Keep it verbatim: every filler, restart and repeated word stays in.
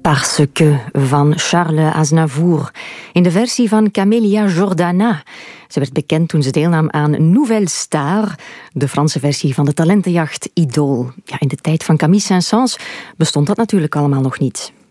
Parce que van Charles Aznavour in de versie van Camélia Jordana. Ze werd bekend toen ze deelnam aan Nouvelle Star, de Franse versie van de talentenjacht Idol. Ja, in de tijd van Camille Saint-Saëns bestond dat natuurlijk allemaal nog niet.